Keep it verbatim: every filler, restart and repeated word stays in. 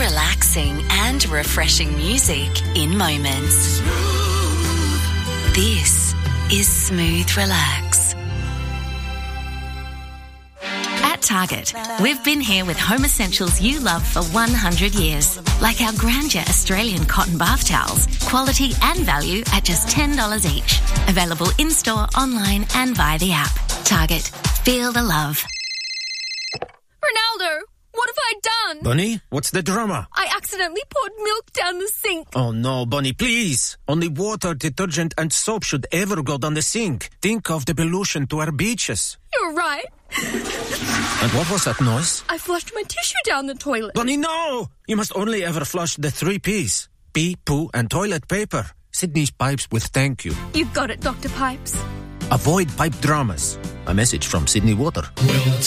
relaxing and refreshing music in moments. This is Smooth Relax. At Target, we've been here with home essentials you love for one hundred years, like our Grandeur Australian cotton bath towels, quality and value at just ten dollars each. Available in-store, online and via the app. Target, feel the love. Ronaldo, what have I done? Bunny, what's the drama? I accidentally poured milk down the sink. Oh no, Bunny, please. Only water, detergent and soap should ever go down the sink. Think of the pollution to our beaches. You're right. And what was that noise? I flushed my tissue down the toilet. Bunny, no! You must only ever flush the three P's. Pee, poo and toilet paper. Sydney's Pipes with thank you. You got it, Doctor Pipes. Avoid pipe dramas. A message from Sydney Water. We'll